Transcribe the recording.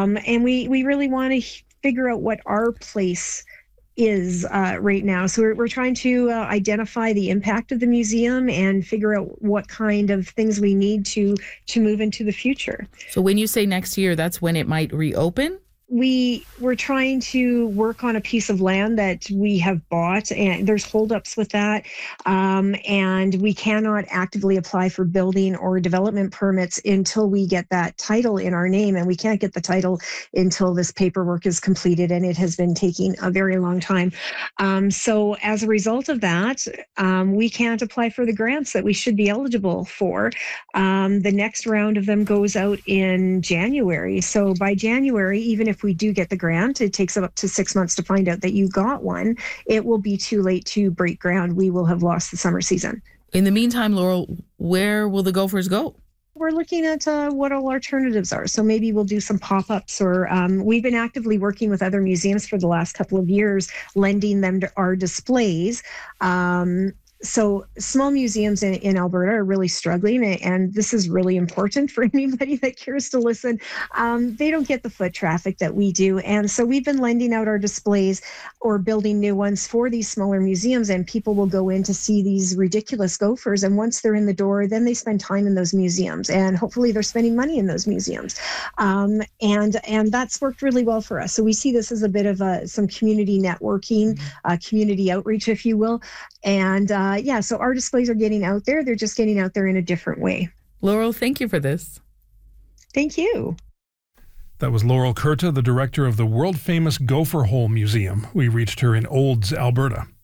And we really want to figure out what our place is right now. So we're trying to identify the impact of the museum and figure out what kind of things we need to move into the future. So when you say next year, that's when it might reopen? We're trying to work on a piece of land that we have bought, and there's holdups with that. And we cannot actively apply for building or development permits until we get that title in our name. And we can't get the title until this paperwork is completed, and it has been taking a very long time. So as a result of that, we can't apply for the grants that we should be eligible for. The next round of them goes out in January. So by January, even if we do get the grant, it takes up to 6 months to find out that you got one. It will be too late to break ground. We will have lost the summer season. In the meantime, Laurel, where will the Gophers go? We're looking at what all alternatives are. So maybe we'll do some pop-ups, or we've been actively working with other museums for the last couple of years, lending them to our displays. So small museums in Alberta are really struggling, and this is really important for anybody that cares to listen. They don't get the foot traffic that we do. And so we've been lending out our displays or building new ones for these smaller museums, and people will go in to see these ridiculous gophers. And once they're in the door, then they spend time in those museums, and hopefully they're spending money in those museums. And that's worked really well for us. So we see this as a bit of some community networking, community outreach, if you will. And so our displays are getting out there. They're just getting out there in a different way. Laurel, thank you for this. Thank you. That was Laurel Curta, the director of the world-famous Gopher Hole Museum. We reached her in Olds, Alberta.